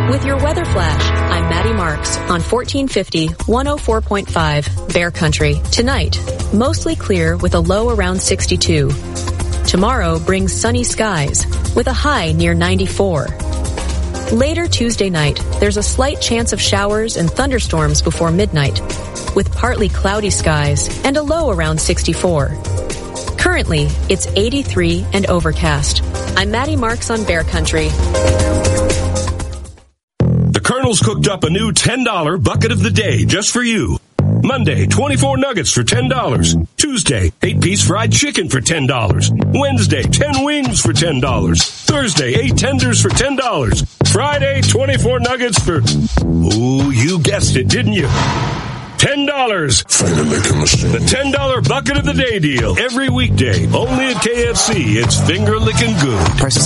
With your weather flash, I'm Maddie Marks on 1450 104.5 Bear Country. Tonight, mostly clear with a low around 62. Tomorrow brings sunny skies with a high near 94. Later Tuesday night, there's a slight chance of showers and thunderstorms before midnight, with partly cloudy skies and a low around 64. Currently, it's 83 and overcast. I'm Maddie Marks on Bear Country. The Colonel's cooked up a new $10 bucket of the day just for you. Monday, 24 nuggets for $10. Tuesday, 8-piece fried chicken for $10. Wednesday, 10 wings for $10. Thursday, 8 tenders for $10. Friday, 24 nuggets for... Oh, you guessed it, didn't you? $10. The $10 bucket of the day deal. Every weekday, only at KFC. It's finger-licking good. Prices